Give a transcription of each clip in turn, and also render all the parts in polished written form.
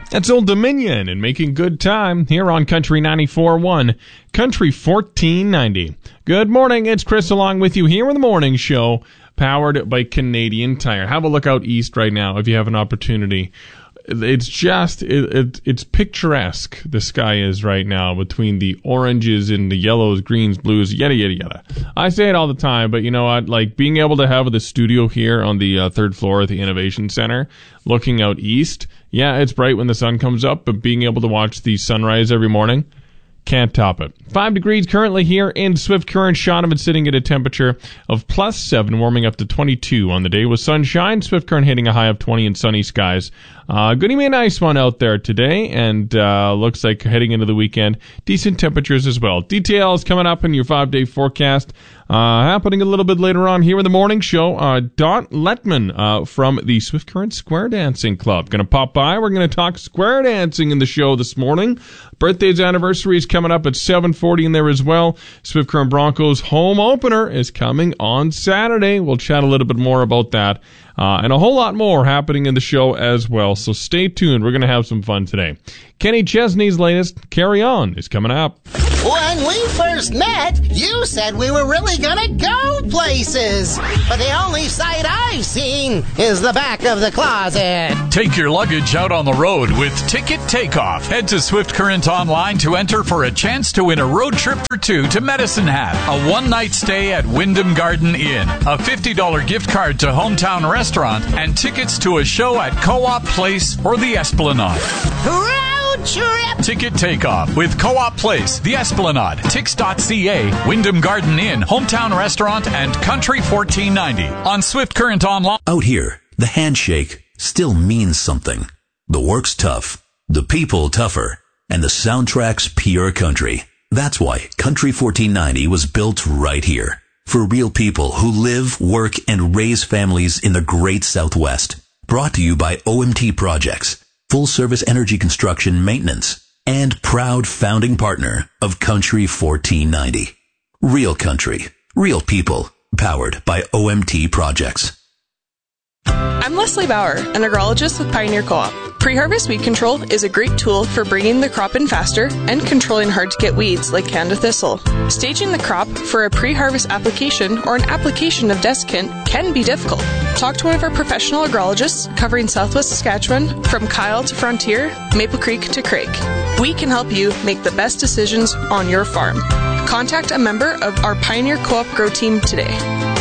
That's Old Dominion and making good time here on Country 94.1, Country 1490. Good morning, it's Chris along with you here in the morning show, powered by Canadian Tire. Have a look out east right now if you have an opportunity. It's just, it's picturesque, the sky is right now, between the oranges and the yellows, greens, blues, yada, yada, yada. I say it all the time, but you know what? Like, being able to have the studio here on the third floor at the Innovation Center, looking out east, yeah, it's bright when the sun comes up, but being able to watch the sunrise every morning, can't top it. 5 degrees currently here in Swift Current. Shaunavon sitting at a temperature of +7, warming up to 22 on the day with sunshine. Swift Current hitting a high of 20 and sunny skies. Going to be a nice one out there today, and looks like heading into the weekend, decent temperatures as well. Details coming up in your 5-day forecast. Happening a little bit later on here in the morning show. Dot Letman from the Swift Current Square Dancing Club. Going to pop by. We're going to talk square dancing in the show this morning. Birthday's anniversary is coming up at 7:40 in there as well. Swift Current Broncos home opener is coming on Saturday. We'll chat a little bit more about that. And a whole lot more happening in the show as well. So stay tuned. We're going to have some fun today. Kenny Chesney's latest, Carry On, is coming up. When we first met, you said we were really gonna go places. But the only sight I've seen is the back of the closet. Take your luggage out on the road with Ticket Takeoff. Head to Swift Current Online to enter for a chance to win a road trip for two to Medicine Hat, a one-night stay at Wyndham Garden Inn, a $50 gift card to Hometown Restaurant, and tickets to a show at Co-op Place or the Esplanade. Road trip! Ticket Takeoff with Co-op Place, the Esplanade, Tix.ca, Wyndham Garden Inn, Hometown Restaurant, and Country 1490 on Swift Current Online. Out here, the handshake still means something. The work's tough, the people tougher, and the soundtrack's pure country. That's why Country 1490 was built right here. For real people who live, work, and raise families in the great Southwest. Brought to you by OMT Projects, full service energy construction maintenance, and proud founding partner of Country 1490. Real country, real people, powered by OMT Projects. I'm Leslie Bauer, an agrologist with Pioneer Co-op. Pre-harvest weed control is a great tool for bringing the crop in faster and controlling hard-to-get weeds like Canada thistle. Staging the crop for a pre-harvest application or an application of desiccant can be difficult. Talk to one of our professional agrologists covering Southwest Saskatchewan from Kyle to Frontier, Maple Creek to Craig. We can help you make the best decisions on your farm. Contact a member of our Pioneer Co-op Grow Team today.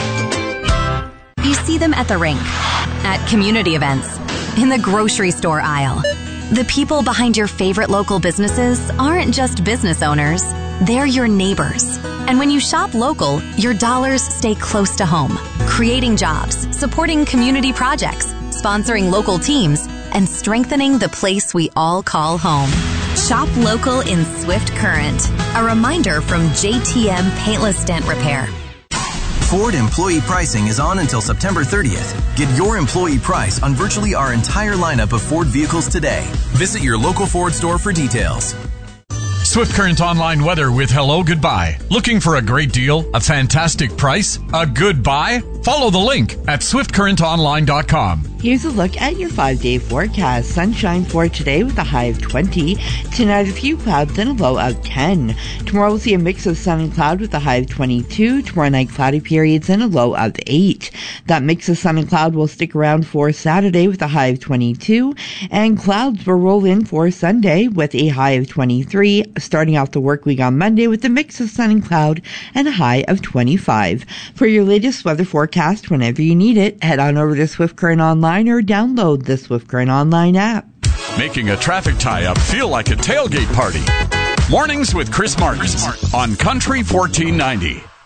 You see them at the rink, at community events, in the grocery store aisle. The people behind your favorite local businesses aren't just business owners, they're your neighbors. And when you shop local, your dollars stay close to home, creating jobs, supporting community projects, sponsoring local teams, and strengthening the place we all call home. Shop local in Swift Current. A reminder from JTM Paintless Dent Repair. Ford employee pricing is on until September 30th. Get your employee price on virtually our entire lineup of Ford vehicles today. Visit your local Ford store for details. Swift Current Online weather with Hello Goodbye. Looking for a great deal, a fantastic price, a good buy? Follow the link at swiftcurrentonline.com. Here's a look at your 5-day forecast. Sunshine for today with a high of 20. Tonight, a few clouds and a low of 10. Tomorrow, we'll see a mix of sun and cloud with a high of 22. Tomorrow night, cloudy periods and a low of 8. That mix of sun and cloud will stick around for Saturday with a high of 22. And clouds will roll in for Sunday with a high of 23. Starting off the work week on Monday with a mix of sun and cloud and a high of 25. For your latest weather forecast, whenever you need it, head on over to Swift Current Online or download the Swift Current Online app. Making a traffic tie-up feel like a tailgate party. Mornings with Chris Martins on Country 1490.